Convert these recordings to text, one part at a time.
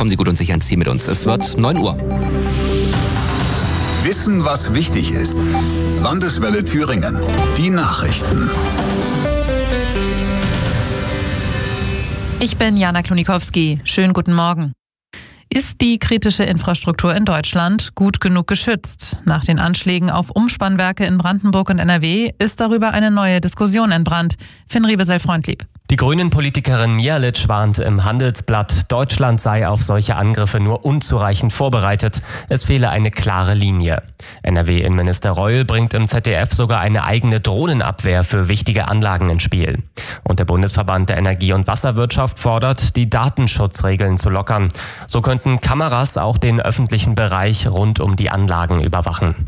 Kommen Sie gut und sicher ins Ziel mit uns. Es wird 9 Uhr. Wissen, was wichtig ist. Landeswelle Thüringen. Die Nachrichten. Ich bin Jana Klonikowski. Schönen guten Morgen. Ist die kritische Infrastruktur in Deutschland gut genug geschützt? Nach den Anschlägen auf Umspannwerke in Brandenburg und NRW ist darüber eine neue Diskussion entbrannt. Finn Riebesell-Freundlieb. Die Grünen-Politikerin Mihalic warnt im Handelsblatt, Deutschland sei auf solche Angriffe nur unzureichend vorbereitet. Es fehle eine klare Linie. NRW-Innenminister Reul bringt im ZDF sogar eine eigene Drohnenabwehr für wichtige Anlagen ins Spiel. Und der Bundesverband der Energie- und Wasserwirtschaft fordert, die Datenschutzregeln zu lockern. So könnten Kameras auch den öffentlichen Bereich rund um die Anlagen überwachen.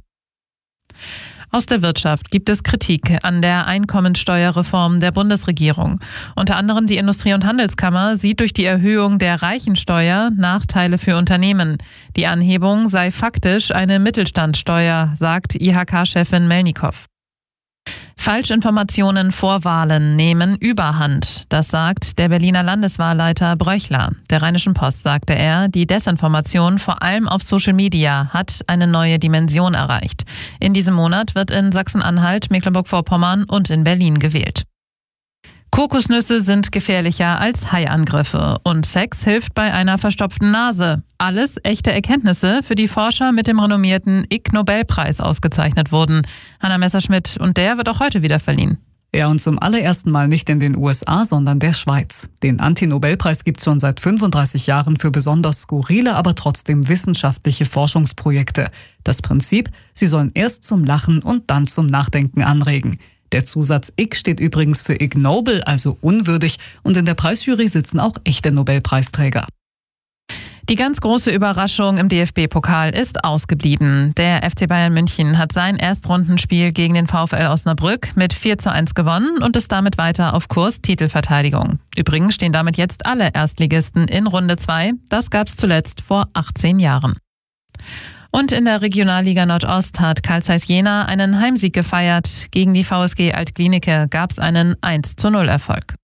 Aus der Wirtschaft gibt es Kritik an der Einkommensteuerreform der Bundesregierung. Unter anderem die Industrie- und Handelskammer sieht durch die Erhöhung der Reichensteuer Nachteile für Unternehmen. Die Anhebung sei faktisch eine Mittelstandssteuer, sagt IHK-Chefin Melnikow. Falschinformationen vor Wahlen nehmen Überhand. Das sagt der Berliner Landeswahlleiter Bröchler. Der Rheinischen Post sagte er, die Desinformation vor allem auf Social Media hat eine neue Dimension erreicht. In diesem Monat wird in Sachsen-Anhalt, Mecklenburg-Vorpommern und in Berlin gewählt. Kokosnüsse sind gefährlicher als Haiangriffe und Sex hilft bei einer verstopften Nase. Alles echte Erkenntnisse, für die Forscher mit dem renommierten Ig-Nobelpreis ausgezeichnet wurden. Hanna Messerschmidt, und der wird auch heute wieder verliehen. Ja, und zum allerersten Mal nicht in den USA, sondern der Schweiz. Den Anti-Nobelpreis gibt es schon seit 35 Jahren für besonders skurrile, aber trotzdem wissenschaftliche Forschungsprojekte. Das Prinzip, sie sollen erst zum Lachen und dann zum Nachdenken anregen. Der Zusatz Ig steht übrigens für ignoble, also unwürdig, und in der Preisjury sitzen auch echte Nobelpreisträger. Die ganz große Überraschung im DFB-Pokal ist ausgeblieben. Der FC Bayern München hat sein Erstrundenspiel gegen den VfL Osnabrück mit 4:1 gewonnen und ist damit weiter auf Kurs Titelverteidigung. Übrigens stehen damit jetzt alle Erstligisten in Runde 2. Das gab es zuletzt vor 18 Jahren. Und in der Regionalliga Nordost hat Carl Zeiss Jena einen Heimsieg gefeiert. Gegen die VSG Alt-Glienicke gab es einen 1:0 Erfolg.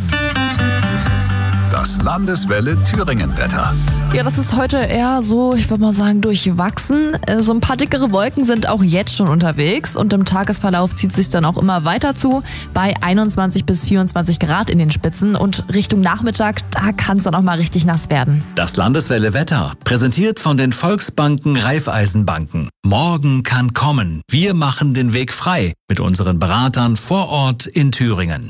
Das Landeswelle Thüringen-Wetter. Ja, das ist heute eher so, ich würde mal sagen, durchwachsen. So ein paar dickere Wolken sind auch jetzt schon unterwegs und im Tagesverlauf zieht es sich dann auch immer weiter zu, bei 21 bis 24 Grad in den Spitzen und Richtung Nachmittag, da kann es dann auch mal richtig nass werden. Das Landeswelle Wetter, präsentiert von den Volksbanken Raiffeisenbanken. Morgen kann kommen. Wir machen den Weg frei mit unseren Beratern vor Ort in Thüringen.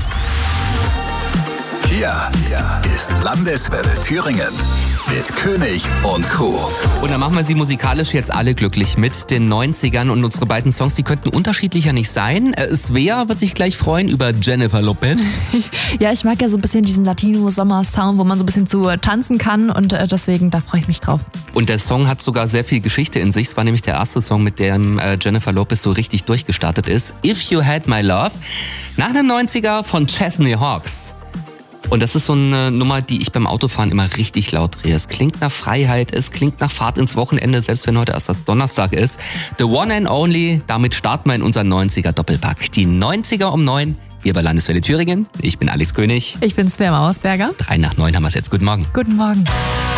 Hier ist Landeswelle Thüringen mit König und Crew. Und dann machen wir Sie musikalisch jetzt alle glücklich mit den 90ern und unsere beiden Songs, die könnten unterschiedlicher nicht sein. Svea wird sich gleich freuen über Jennifer Lopez. Ja, ich mag ja so ein bisschen diesen Latino-Sommer-Sound, wo man so ein bisschen zu tanzen kann und deswegen, da freue ich mich drauf. Und der Song hat sogar sehr viel Geschichte in sich. Es war nämlich der erste Song, mit dem Jennifer Lopez so richtig durchgestartet ist. If You Had My Love, nach einem 90er von Chesney Hawkes. Und das ist so eine Nummer, die ich beim Autofahren immer richtig laut drehe. Es klingt nach Freiheit, es klingt nach Fahrt ins Wochenende, selbst wenn heute erst das Donnerstag ist. The One and Only, damit starten wir in unseren 90er-Doppelpack. Die 90er um 9, hier bei Landeswelle Thüringen. Ich bin Alex König. Ich bin Svea Mauersberger. 3 nach 9 haben wir es jetzt. Guten Morgen. Guten Morgen.